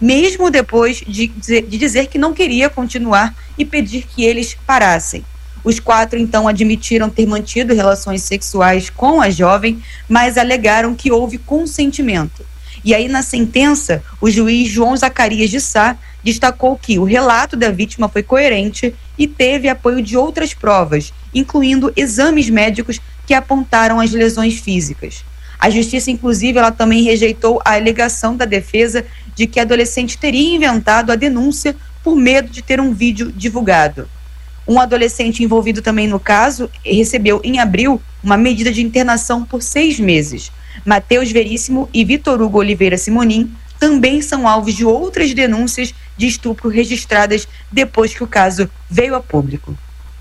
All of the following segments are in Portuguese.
mesmo depois de dizer que não queria continuar e pedir que eles parassem. Os 4, então, admitiram ter mantido relações sexuais com a jovem, mas alegaram que houve consentimento. E aí, na sentença, o juiz João Zacarias de Sá destacou que o relato da vítima foi coerente e teve apoio de outras provas, incluindo exames médicos que apontaram as lesões físicas. A justiça, inclusive, ela também rejeitou a alegação da defesa de que a adolescente teria inventado a denúncia por medo de ter um vídeo divulgado. Um adolescente envolvido também no caso recebeu, em abril, uma medida de internação por 6 meses. Matheus Veríssimo e Vitor Hugo Oliveira Simonim também são alvos de outras denúncias de estupro registradas depois que o caso veio a público.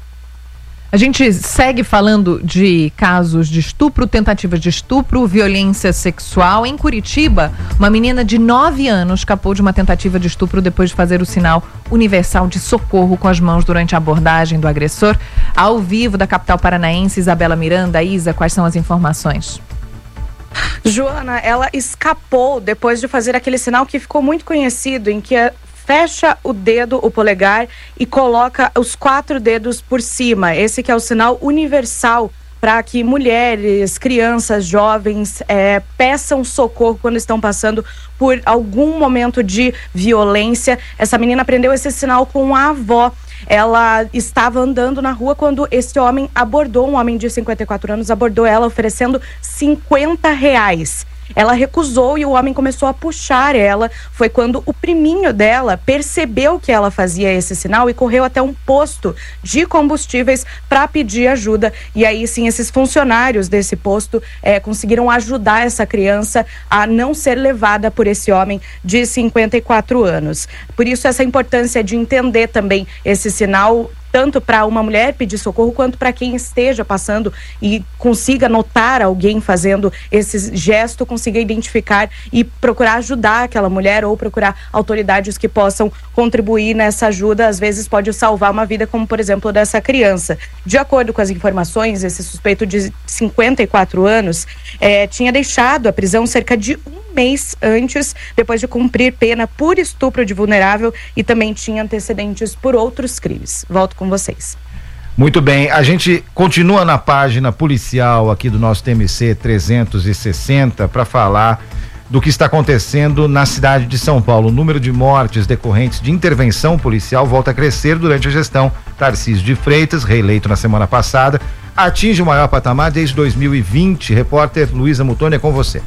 A gente segue falando de casos de estupro, tentativas de estupro, violência sexual. Em Curitiba, uma menina de 9 anos escapou de uma tentativa de estupro depois de fazer o sinal universal de socorro com as mãos durante a abordagem do agressor. Ao vivo da capital paranaense, Isabela Miranda. Isa, quais são as informações? Joana, ela escapou depois de fazer aquele sinal que ficou muito conhecido, em que fecha o dedo, o polegar, e coloca os 4 dedos por cima. Esse que é o sinal universal para que mulheres, crianças, jovens peçam socorro quando estão passando por algum momento de violência. Essa menina aprendeu esse sinal com a avó. Ela estava andando na rua quando esse homem abordou, um homem de 54 anos, abordou ela oferecendo R$50. Ela recusou e o homem começou a puxar ela. Foi quando o priminho dela percebeu que ela fazia esse sinal e correu até um posto de combustíveis para pedir ajuda. E aí sim, esses funcionários desse posto conseguiram ajudar essa criança a não ser levada por esse homem de 54 anos. Por isso, essa importância de entender também esse sinal, tanto para uma mulher pedir socorro, quanto para quem esteja passando e consiga notar alguém fazendo esse gesto, consiga identificar e procurar ajudar aquela mulher ou procurar autoridades que possam contribuir nessa ajuda. Às vezes pode salvar uma vida, como por exemplo dessa criança. De acordo com as informações, esse suspeito de 54 anos tinha deixado a prisão cerca de um mês antes, depois de cumprir pena por estupro de vulnerável, e também tinha antecedentes por outros crimes. Volto com vocês. Muito bem, a gente continua na página policial aqui do nosso TMC 360 para falar do que está acontecendo na cidade de São Paulo. O número de mortes decorrentes de intervenção policial volta a crescer durante a gestão Tarcísio de Freitas, reeleito na semana passada, atinge o maior patamar desde 2020. Repórter Luísa Mutoni, é com você.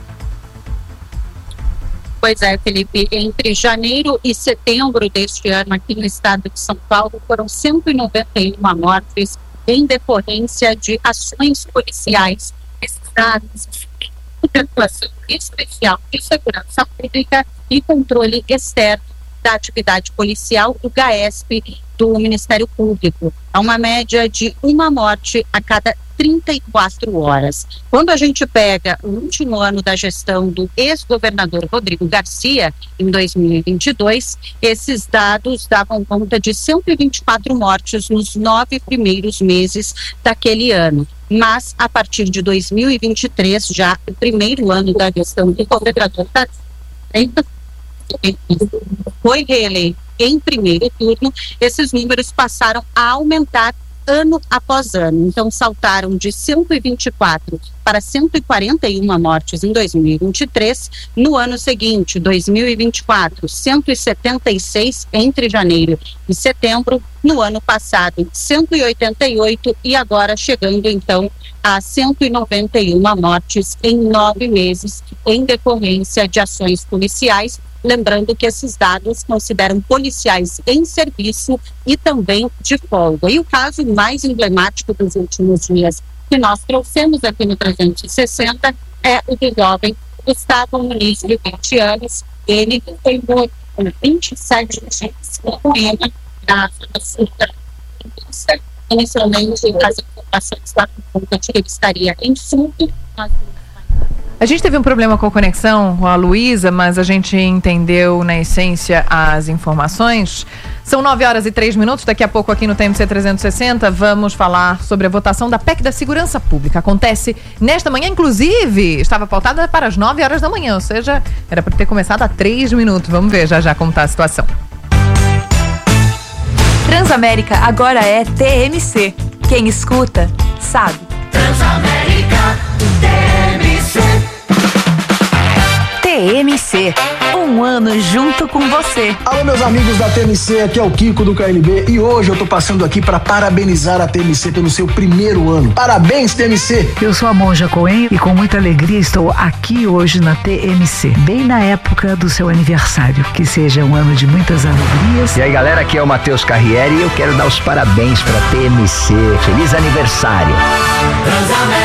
Pois é, Felipe, entre janeiro e setembro deste ano aqui no estado de São Paulo foram 191 mortes em decorrência de ações policiais. Esses dados de atuação especial de segurança pública e controle externo da atividade policial do GAESP do Ministério Público. Há uma média de uma morte a cada 34 horas. Quando a gente pega o último ano da gestão do ex-governador Rodrigo Garcia, em 2022, esses dados davam conta de 124 mortes nos 9 primeiros meses daquele ano. Mas, a partir de 2023, já o primeiro ano da gestão do governador foi reeleito em primeiro turno, esses números passaram a aumentar ano após ano. Então, saltaram de 124 para 141 mortes em 2023. No ano seguinte, 2024, 176 entre janeiro e setembro. No ano passado, 188 e agora chegando, então, a 191 mortes em 9 meses em decorrência de ações policiais. Lembrando que esses dados consideram policiais em serviço e também de folga. E o caso mais emblemático dos últimos dias que nós trouxemos aqui no 360 é o do jovem Gustavo Muniz, de 20 anos. Ele foi morto com 27 dias com ele na Sul. Inicialmente, as informações da conta de que ele estaria em surto. A gente teve um problema com a conexão com a Luísa, mas a gente entendeu na essência as informações. São 9h03. Daqui a pouco aqui no TMC 360 vamos falar sobre a votação da PEC da Segurança Pública. Acontece nesta manhã, inclusive, estava pautada para as 9h da manhã, ou seja, era para ter começado há 3 minutos. Vamos ver já como está a situação. Transamérica agora é TMC. Quem escuta, sabe. Transamérica, TMC. TMC, um ano junto com você. Alô, meus amigos da TMC, aqui é o Kiko do KLB e hoje eu tô passando aqui para parabenizar a TMC pelo seu primeiro ano. Parabéns, TMC! Eu sou a Monja Coen e com muita alegria estou aqui hoje na TMC, bem na época do seu aniversário. Que seja um ano de muitas alegrias. E aí, galera, aqui é o Matheus Carriere e eu quero dar os parabéns pra TMC. Feliz aniversário!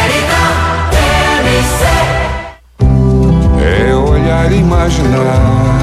Transamérica, TMC. É olhar e imaginar